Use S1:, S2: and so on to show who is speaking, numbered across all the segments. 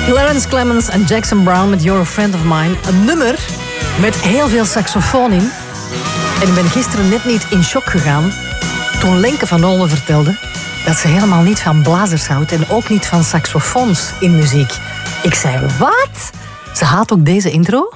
S1: Clarence Clemons en Jackson Browne met You're a Friend of Mine. Een nummer met heel veel saxofoon in. En ik ben gisteren net niet in shock gegaan toen Lenke van Olme vertelde dat ze helemaal niet van blazers houdt en ook niet van saxofoons in muziek. Ik zei, wat? Ze haat ook deze intro?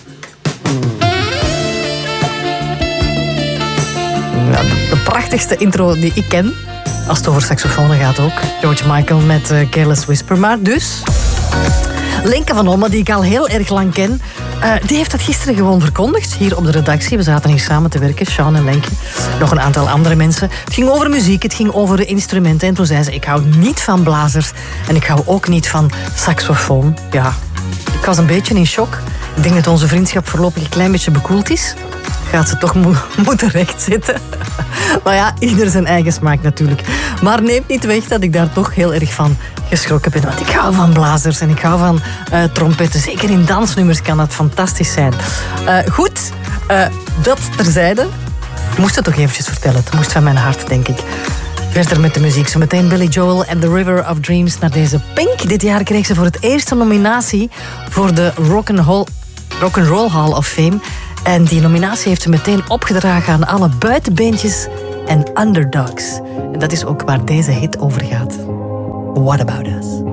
S1: Ja, de prachtigste intro die ik ken, als het over saxofonen gaat ook. George Michael met Careless Whisper. Maar dus, Lenke van Olme, die ik al heel erg lang ken, die heeft dat gisteren gewoon verkondigd, hier op de redactie. We zaten hier samen te werken, Sean en Lenke. Nog een aantal andere mensen. Het ging over muziek, het ging over de instrumenten. En toen zei ze, ik hou niet van blazers en ik hou ook niet van saxofoon. Ja, ik was een beetje in shock. Ik denk dat onze vriendschap voorlopig een klein beetje bekoeld is. Gaat ze toch moeten rechtzetten. Maar ja, ieder zijn eigen smaak natuurlijk. Maar neemt niet weg dat ik daar toch heel erg van geschrokken ben. Want ik hou van blazers en ik hou van trompetten. Zeker in dansnummers kan dat fantastisch zijn. Goed, dat terzijde. Ik moest het toch eventjes vertellen. Het moest van mijn hart, denk ik. Verder met de muziek. Zometeen Billy Joel en The River of Dreams naar deze Pink. Dit jaar kreeg ze voor het eerst een nominatie voor de Rock'n'Roll Hall of Fame. En die nominatie heeft ze meteen opgedragen aan alle buitenbeentjes en underdogs. En dat is ook waar deze hit over gaat. What About Us?